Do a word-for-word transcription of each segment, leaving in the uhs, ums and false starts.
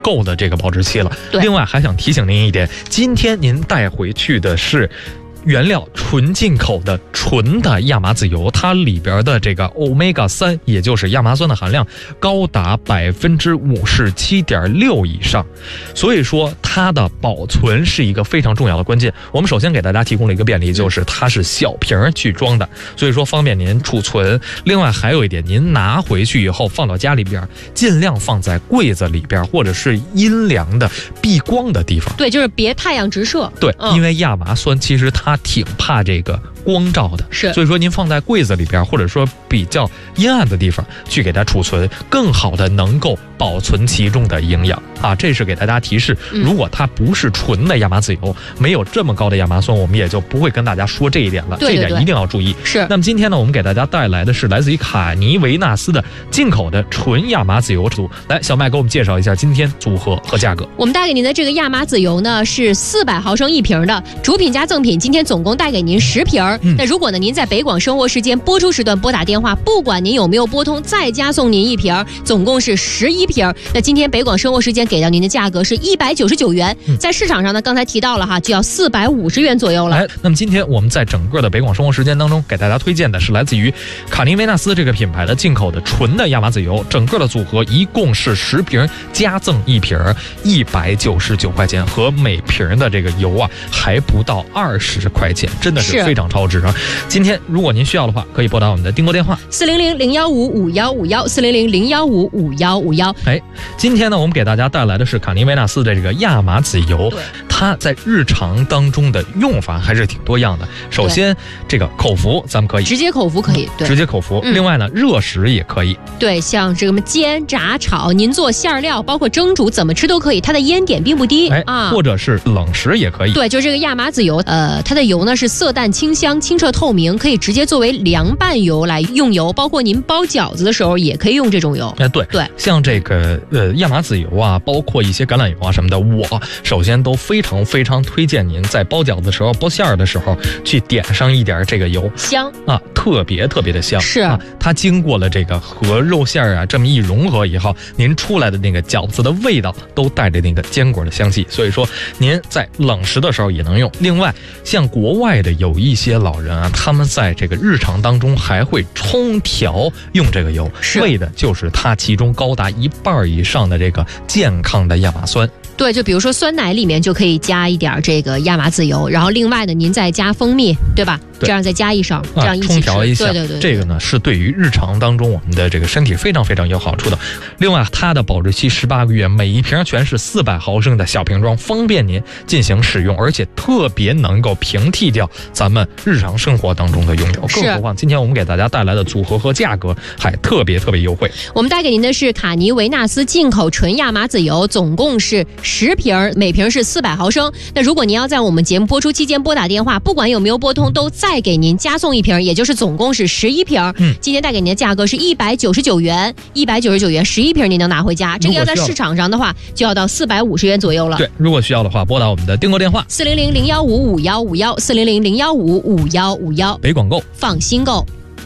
够的这个保质期了。另外还想提醒您一点，今天您带回去的是原料纯进口的纯的亚麻籽油，它里边的这个 欧米伽三，也就是亚麻酸的含量高达百分之五十七点六以上，所以说它的保存是一个非常重要的关键。我们首先给大家提供了一个便利，就是它是小瓶去装的，所以说方便您储存。另外还有一点，您拿回去以后放到家里边，尽量放在柜子里边或者是阴凉的避光的地方。 对，就是别太阳直射。 对， 嗯、 因为亚麻酸其实它它挺怕这个光照的， 是， 所以说您放在柜子里边，或者说比较阴暗的地方去给它储存，更好的能够保存其中的营养啊。这是给大家提示，如果它不是纯的亚麻籽油，没有这么高的亚麻酸，我们也就不会跟大家说这一点了。 对对对， 这一点一定要注意。 是。 那么今天呢，我们给大家带来的是来自于卡尼维纳斯的进口的纯亚麻籽油组。来，小麦给我们介绍一下今天组合和价格。 我们带给您的这个亚麻籽油呢是四百毫升一瓶的，主品加赠品，今天总共带给您十瓶。嗯、那如果呢您在北广生活时间播出时段拨打电话，不管您有没有拨通，再加送您一瓶，总共是十一瓶。那今天北广生活时间给到您的价格是一百九十九元，嗯、在市场上呢，刚才提到了哈，就要四百五十元左右了。 哎，那么今天我们在整个的北广生活时间当中，给大家推荐的是来自于卡尼维纳斯这个品牌的进口的纯的亚麻籽油，整个的组合一共是十瓶加赠一瓶，一百九十九块钱，和每瓶的这个油啊还不到二十块钱，真的是非常超值啊！今天如果您需要的话，可以拨打我们的订购电话四零零零幺五五幺五幺四零零零幺五五幺五幺。 哎，今天呢，我们给大家带来的是卡尼维纳斯的这个亚麻籽油，它在日常当中的用法还是挺多样的。首先，这个口服咱们可以直接口服可以，对， 直接口服。嗯、另外呢，热食也可以， 对，像这个煎、炸、炒，您做馅料，包括蒸煮，怎么吃都可以，它的烟点并不低。 哎啊， 或者是冷食也可以。 对，就这个亚麻籽油，呃，它的油呢是色淡清香、清澈透明，可以直接作为凉拌油来用油，包括您包饺子的时候也可以用这种油。 哎，对对，像这个呃亚麻籽油啊，包括一些橄榄油啊什么的，我首先都非常非常推荐您在包饺子的时候、包馅儿的时候去点上一点这个油， 香啊，特别特别的香。 是啊，它经过了这个和肉馅儿啊这么一融合以后，您出来的那个饺子的味道都带着那个坚果的香气，所以说您在冷食的时候也能用。另外，像国外的有一些老人啊，他们在这个日常当中还会冲调用这个油，为的就是它其中高达一半以上的这个健康的亚麻酸。 对，就比如说酸奶里面就可以加一点这个亚麻籽油，然后另外呢，您再加蜂蜜，对吧？对，这样再加一勺，这样一起吃， 冲调一下。 对对 对, 对， 这个呢是对于日常当中我们的这个身体非常非常有好处的。另外，它的保质期十八个月，每一瓶全是四百毫升的小瓶装，方便您进行使用，而且特别能够平替掉咱们日常生活当中的用油。更何况今天我们给大家带来的组合和价格还特别特别优惠。 我们带给您的是卡尼维纳斯进口纯亚麻籽油，总共是十瓶，每瓶是四百毫升。那如果您要在我们节目播出期间拨打电话，不管有没有拨通，都再给您加送一瓶，也就是总共是十一瓶。嗯，今天带给您的价格是一百九十九元，一百九十九元十一瓶您能拿回家。这个要在市场上的话，就要到四百五十元左右了。 对，如果需要的话，拨打我们的订购电话四零零零幺五五幺五幺四零零零幺五五幺五幺。 北广购， 放心购。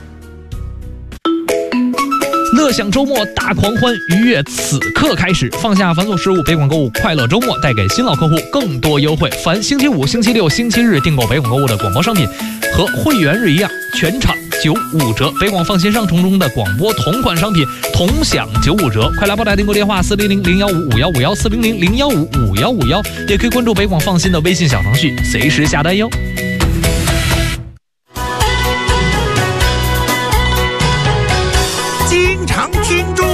乐享周末大狂欢，愉悦此刻开始。放下繁琐事务，北广购物快乐周末带给新老客户更多优惠。凡星期五、星期六、星期日订购北广购物的广播商品，和会员日一样，全场九五折。北广放心上冲中的广播同款商品同享九五折。快来拨打订购电话四零零零幺五五幺五幺四零零零幺五五幺五幺，也可以关注北广放心的微信小程序，随时下单哟。 经常听众